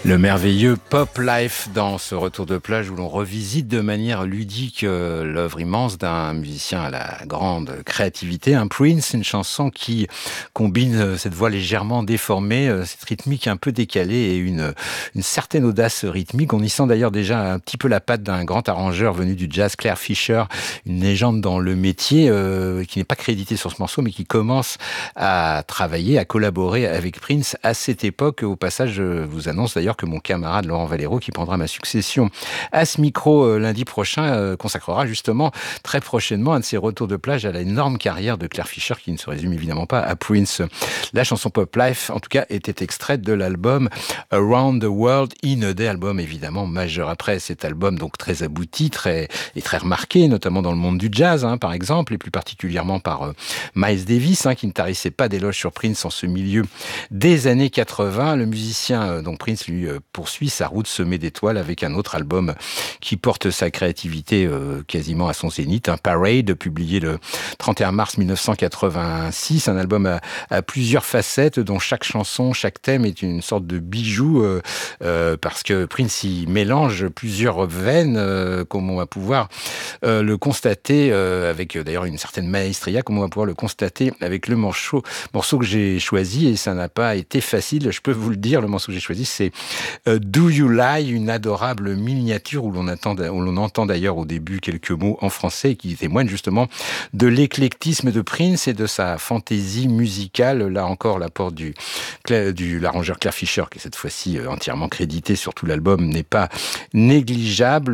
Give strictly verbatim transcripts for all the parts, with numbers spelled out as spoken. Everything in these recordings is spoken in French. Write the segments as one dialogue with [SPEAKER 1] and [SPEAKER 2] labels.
[SPEAKER 1] Le merveilleux Pop Life dans ce retour de plage où l'on revisite de manière ludique euh, l'œuvre immense d'un musicien à la grande créativité, un Prince, une chanson qui combine euh, cette voix légèrement déformée, euh, cette rythmique un peu décalée et une, une certaine audace rythmique. On y sent d'ailleurs déjà un petit peu la patte d'un grand arrangeur venu du jazz, Claire Fischer, une légende dans le métier euh, qui n'est pas crédité sur ce morceau mais qui commence à travailler, à collaborer avec Prince à cette époque. Au passage, je vous annonce d'ailleurs que mon camarade Laurent Valero, qui prendra ma succession à ce micro euh, lundi prochain, euh, consacrera justement très prochainement un de ses retours de plage à l'énorme carrière de Claire Fischer, qui ne se résume évidemment pas à Prince. La chanson Pop Life, en tout cas, était extraite de l'album Around the World in a Day, album évidemment majeur. Après cet album, donc très abouti, très et très remarqué, notamment dans le monde du jazz, hein, par exemple, et plus particulièrement par euh, Miles Davis, hein, qui ne tarissait pas d'éloges sur Prince en ce milieu des années quatre-vingts. Le musicien, euh, donc Prince, lui, euh, poursuit sa route semée d'étoiles avec un autre album qui porte sa créativité euh, quasiment à son zénith, un Parade, publié le trente et un mars mille neuf cent quatre-vingt-six, un album à, à plusieurs facettes, dont chaque chanson, chaque thème est une sorte de bijou, euh, euh, parce que Prince y mélange plusieurs veines, euh, comme on va pouvoir euh, le constater, euh, avec euh, d'ailleurs une certaine maestria, comme on va pouvoir le constater avec le morceau, morceau que j'ai choisi, et ça n'a pas été facile, je peux vous le dire. Le morceau que j'ai choisi, c'est euh, Do You Lie, une adorable miniature où l'on, attend, où l'on entend d'ailleurs au début quelques mots en français qui témoignent justement de l'éclectisme de Prince et de sa fantaisie musicale. Là encore, l'apport du, du l'arrangeur Claire Fischer, qui est cette fois-ci entièrement crédité sur tout l'album, n'est pas négligeable.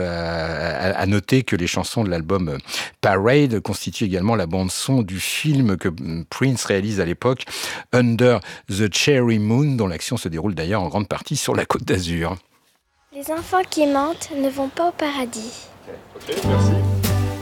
[SPEAKER 1] À, à noter que les chansons de l'album Parade constituent également la bande-son du film que Prince réalise à l'époque, Under the Cherry Moon, dont l'action se déroule d'ailleurs en grande partie sur la Côte d'Azur.
[SPEAKER 2] Les enfants qui mentent ne vont pas au paradis.
[SPEAKER 1] Ok, merci.